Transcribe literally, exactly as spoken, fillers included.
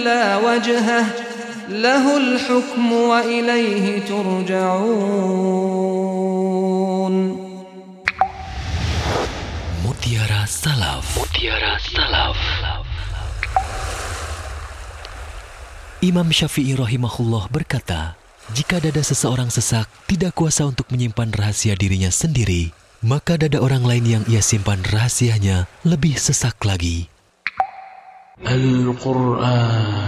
إلا وجهه له الحكم وإليه ترجعون. Mutiara Salaf. Mutiara Salaf. Imam Syafi'i rahimahullah berkata, jika dada seseorang sesak, tidak kuasa untuk menyimpan rahasia dirinya sendiri, maka dada orang lain yang ia simpan rahasianya lebih sesak lagi. Al-Quran